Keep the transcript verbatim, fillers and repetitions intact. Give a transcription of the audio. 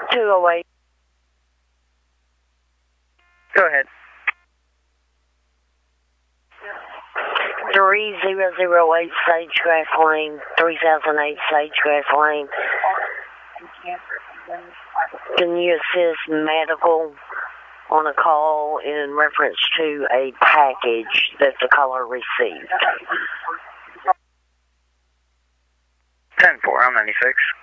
two oh eight. Go ahead. three thousand eight Sagegrass Lane, three thousand eight Sagegrass Lane. Can you assist medical on a call in reference to a package that the caller received? ten four, I'm ninety-six.